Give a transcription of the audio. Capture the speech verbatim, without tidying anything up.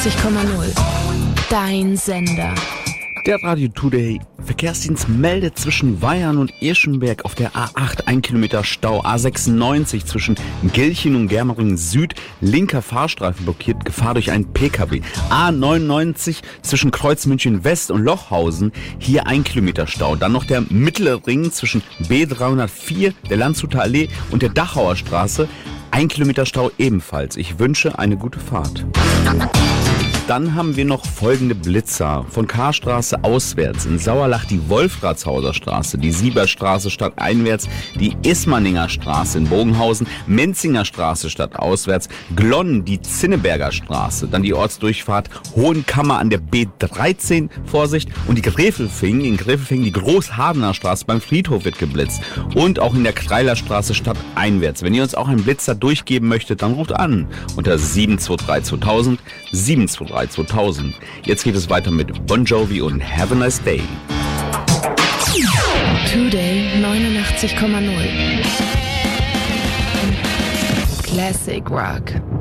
neunundachtzig Komma null. Dein Sender. Der Radio Today Verkehrsdienst meldet zwischen Weyarn und Irschenberg auf der A acht ein Kilometer Stau, A sechsundneunzig zwischen Gelchen und Germering Süd, linker Fahrstreifen blockiert, Gefahr durch einen P K W. A neunundneunzig zwischen Kreuz München West und Lochhausen, hier ein Kilometer Stau. Dann noch der mittlere Ring zwischen B dreihundertvier, der Landshuter Allee und der Dachauer Straße, ein Kilometer Stau ebenfalls. Ich wünsche eine gute Fahrt. Dann haben wir noch folgende Blitzer. Von Karstraße auswärts in Sauerlach die Wolfratshauser Straße, die Sieberstraße stadteinwärts, die Ismaninger Straße in Bogenhausen, Menzinger Straße stadtauswärts, Glonn die Zinneberger Straße, dann die Ortsdurchfahrt Hohenkammer an der B dreizehn, Vorsicht, und die Gräfelfing, in Gräfelfing die Großhardener Straße beim Friedhof wird geblitzt und auch in der Kreiler Straße stadteinwärts. Wenn ihr uns auch einen Blitzer durchgeben möchtet, dann ruft an unter sieben zwei drei zweitausend, sieben zwei drei zweitausend. Jetzt geht es weiter mit Bon Jovi und Have a Nice Day. Today neunundachtzig Komma null. Classic Rock.